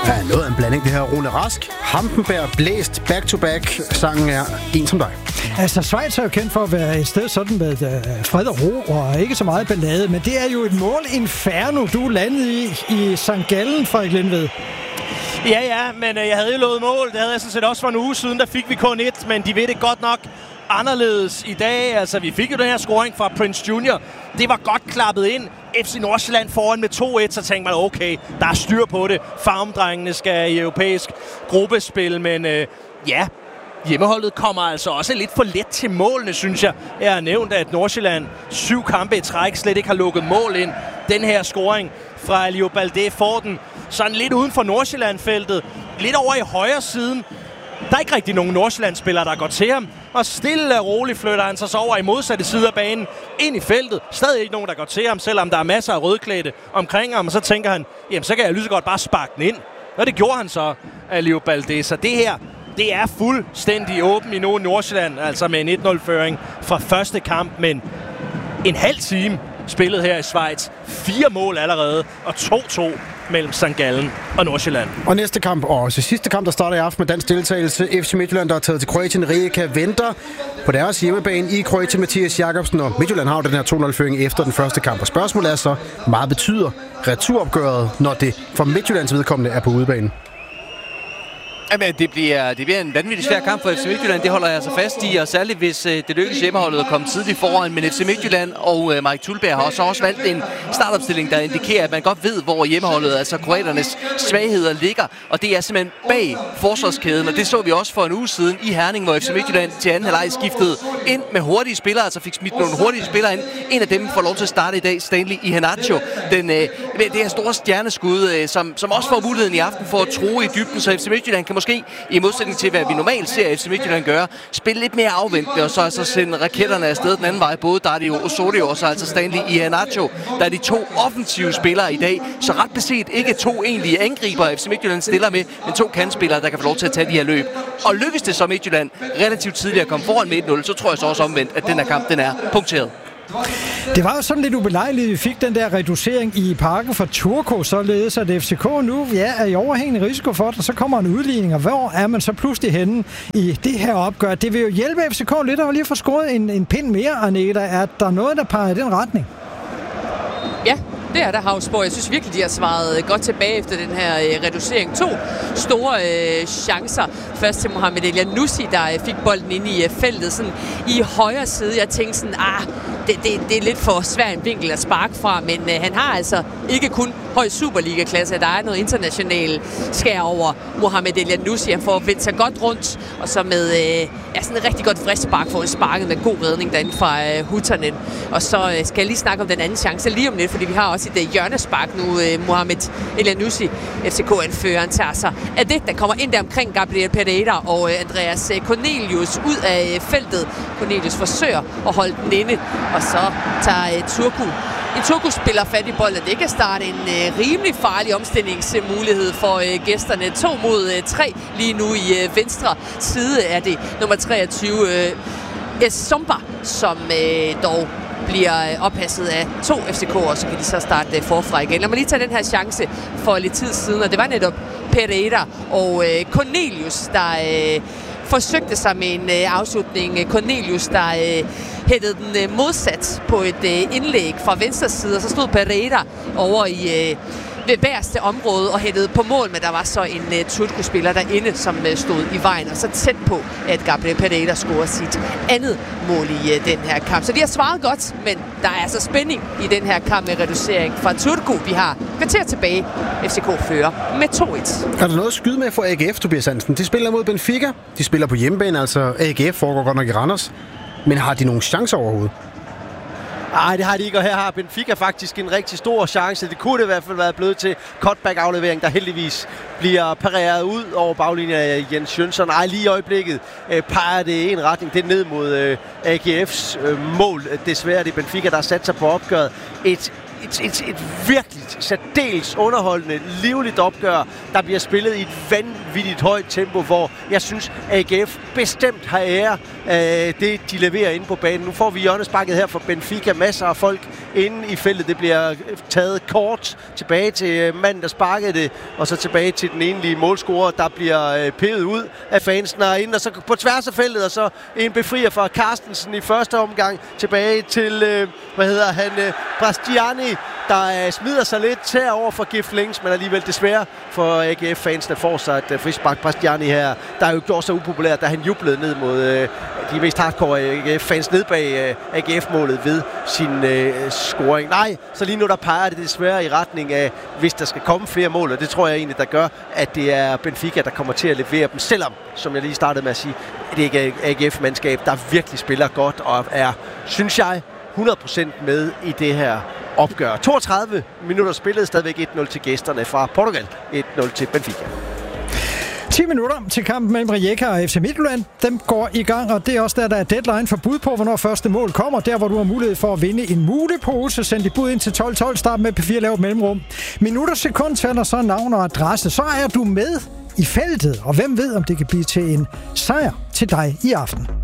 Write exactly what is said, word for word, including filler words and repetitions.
Ja, noget af en blanding, det her. Rune Rask, Hampenberg, Blæst, Back to Back. Sangen er En som dig. Altså, Schweiz er jo kendt for at være et sted sådan med øh, fred og ro og ikke så meget ballade, men det er jo et mål inferno, du er landet i i Sankt Gallen, Frederik Lindved. Ja, ja, men øh, jeg havde jo lovet mål. Det havde jeg sådan set også for en uge siden. Der fik vi kun et, men de ved det godt nok anderledes i dag. Altså, vi fik jo den her scoring fra Prince junior Det var godt klappet ind. F C Nordsjælland foran med to et, så tænkte man, okay, der er styr på det. Farmdrengene skal i europæisk gruppespil, men øh, ja, hjemmeholdet kommer altså også lidt for let til målene, synes jeg. Jeg har nævnt, at Nordsjælland syv kampe i træk slet ikke har lukket mål ind. Den her scoring fra Aliou Baldé får den sådan lidt uden for Nordsjælland-feltet. Lidt over i højre siden. Der er ikke rigtig nogen Nordsjælland-spillere, der går til ham. Og stille og roligt flytter han sig så over i modsatte side af banen. Ind i feltet. Stadig ikke nogen, der går til ham, selvom der er masser af rødklædte omkring ham. Og så tænker han, jamen så kan jeg lige så godt bare sparke den ind. Og det gjorde han så, Aliou Baldé. Så det her, det er fuldstændig åben i nogen Nordsjælland. Altså med en et nul-føring fra første kamp. Men en halv time spillet her i Schweiz. Fire mål allerede. Og to to mellem Sankt Gallen og Nordsjælland. Og næste kamp, og også sidste kamp, der starter i aften med dansk deltagelse. F C Midtjylland, der er taget til Kroatien. Rijeka venter på deres hjemmebane i Kroatien. Mathias Jakobsen, og Midtjylland har den her to nul-føring efter den første kamp. Og spørgsmålet er så, meget betyder returopgøret, når det for Midtjyllands vedkommende er på udebane? Jamen, det bliver, det bliver en vanvittig svær kamp for F C Midtjylland. Det holder jeg altså fast i, og særligt hvis øh, det lykkes hjemmeholdet at komme tidligt foran. Men F C Midtjylland og øh, Mike Thulberg har også, også valgt en startopstilling, der indikerer, at man godt ved, hvor hjemmeholdet, altså kroaternes svagheder, ligger. Og det er simpelthen bag forsvarskæden, og det så vi også for en uge siden i Herning, hvor F C Midtjylland til anden halvleg skiftede ind med hurtige spillere, altså fik smidt nogle hurtige spillere ind. En af dem får lov til at starte i dag, Stanley Iheanacho. Den, øh, det her store stjerneskud, øh, som, som også får muligheden i aften for at true i dybden, så F C Midtjylland kan måske, i modsætning til, hvad vi normalt ser F C Midtjylland gøre, spille lidt mere afventende, og så altså sende raketterne afsted den anden vej. Både Dario Osorio og så altså Stanley Iheanacho, der er de to offensive spillere i dag. Så ret beset ikke to egentlige angriber, F C Midtjylland stiller med, men to kantspillere, der kan få lov til at tage de her løb. Og lykkes det så Midtjylland relativt tidligt at komme foran med et nul, så tror jeg så også omvendt, at den her kamp, den er punkteret. Det var jo sådan lidt ubelejligt, vi fik den der reducering i parken fra Turku, således at F C K nu ja, er i overhængende risiko for det, og så kommer en udligning, og hvor er man så pludselig henne i det her opgør? Det vil jo hjælpe F C K lidt at lige få scoret en, en pind mere, Aneta. Er der noget, der peger i den retning? Ja, det er der Havsborg. Jeg synes virkelig, de har svaret godt tilbage efter den her øh, reducering. To store øh, chancer. Først til Mohamed Elyounoussi, der øh, fik bolden ind i øh, feltet sådan i højre side. Jeg tænkte sådan, ah, det, det, det er lidt for svær en vinkel at sparke fra, men øh, han har altså ikke kun høj Superliga-klasse. Der er noget international skær over Mohamed Elyounoussi. Han får vendt sig godt rundt, og så med øh, ja, sådan et rigtig godt frisk spark for en sparket med god redning derinde fra øh, Hutanen. Og så øh, skal jeg lige snakke om den anden chance lige om lidt, fordi vi har også et uh, hjørnespark nu. Uh, Mohamed Elyounoussi, F C K-anføreren, tager sig af det, der kommer ind der omkring Gabriel Pereira og uh, Andreas Cornelius ud af uh, feltet. Cornelius forsøger at holde den inde, og så tager uh, Turku. En Turku-spiller fat i bolden. Det kan starte en uh, rimelig farlig omstillingsmulighed for uh, gæsterne. To mod uh, tre lige nu i uh, venstre side er det nummer treogtyve, uh, Essomba, som uh, dog bliver oppasset af to F C K'er, så kan de så starte forfra igen. Lad mig lige tage den her chance for lidt tid siden, og det var netop Pereira og øh, Cornelius, der øh, forsøgte sig med en øh, afslutning. Cornelius, der øh, hættede den øh, modsat på et øh, indlæg fra venstre side, og så stod Pereira over i øh, ved værste område og hættede på mål, men der var så en uh, Turku-spiller derinde, som uh, stod i vejen, og så tæt på, at Gabriel Pereira scorede sit andet mål i uh, den her kamp. Så de har svaret godt, men der er altså spænding i den her kamp med reducering fra Turku. Vi har kvarter tilbage. F C K fører med to et. Er der noget at skyde med for A G F, Tobias Hansen? De spiller mod Benfica. De spiller på hjemmebane, altså A G F foregår godt nok i Randers. Men har de nogle chancer overhovedet? Nej, det har de ikke, og her har Benfica faktisk en rigtig stor chance. Det kunne det i hvert fald være blevet til cutback-aflevering, der heldigvis bliver pareret ud over baglinjen af Jens Jønsson. Nej, lige i øjeblikket øh, peger det i en retning. Det er ned mod øh, A G F's øh, mål. Desværre det er Benfica, der har sat sig på opgøret. Et, et, et, et virkelig et særdeles underholdende, livligt opgør, der bliver spillet i et vanvittigt højt tempo, hvor jeg synes, A G F bestemt har ære af det, de leverer inde på banen. Nu får vi hjørnesparket her for Benfica. Masser af folk inde i feltet. Det bliver taget kort tilbage til manden, der sparkede det, og så tilbage til den enlige målscorer, der bliver pevet ud af fansen herinde, og så på tværs af feltet, og så en befrier fra Carstensen i første omgang tilbage til, hvad hedder han, Bastiani, der smider sig lidt tær over for Gift Links, men alligevel desværre for A G F-fansene får sig et frispark. Bastiani her, der er jo gjort så upopulær, da han jublede ned mod øh, de mest hardcore A G F-fans ned bag øh, A G F-målet ved sin øh, scoring. Nej, så lige nu der peger det desværre i retning af, hvis der skal komme flere mål, og det tror jeg egentlig, der gør, at det er Benfica, der kommer til at levere dem, selvom, som jeg lige startede med at sige, det er A G F-mandskab, der virkelig spiller godt og er, synes jeg, hundrede procent med i det her opgør. toogtredive minutter spillet, stadigvæk et nul til gæsterne fra Portugal, et nul til Benfica. ti minutter til kampen mellem Rijeka og F C Midtjylland. Dem går i gang, og det er også der, der er deadline for bud på, hvornår første mål kommer. Der, hvor du har mulighed for at vinde en mulepose. Send dit bud ind til tolv tolv. Start med P fire lavt mellemrum. Minutter, sekund, tæller så navn og adresse. Så er du med i feltet, og hvem ved, om det kan blive til en sejr til dig i aften.